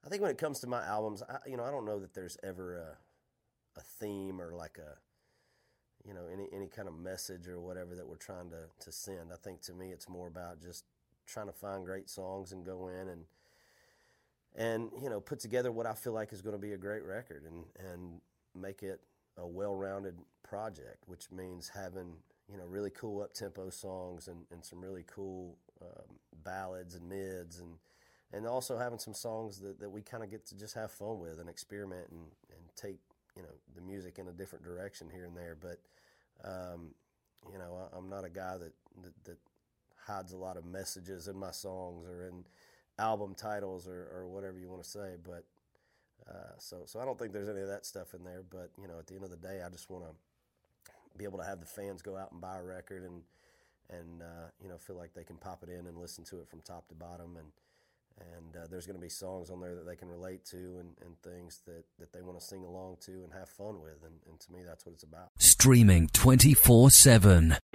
I think when it comes to my albums, I don't know that there's ever a theme or like any kind of message or whatever that we're trying to send. I think to me it's more about just trying to find great songs and go in and put together what I feel like is going to be a great record and make it a well-rounded project, which means having really cool up-tempo songs and some really cool ballads and mids and also having some songs that we kind of get to just have fun with and experiment and take the music in a different direction here and there. But I'm not a guy that hides a lot of messages in my songs or in album titles or whatever you want to say. But so I don't think there's any of that stuff in there. But at the end of the day, I just want to be able to have the fans go out and buy a record and feel like they can pop it in and listen to it from top to bottom, and there's going to be songs on there that they can relate to and things that they want to sing along to and have fun with, and to me that's what it's about. Streaming 24/7.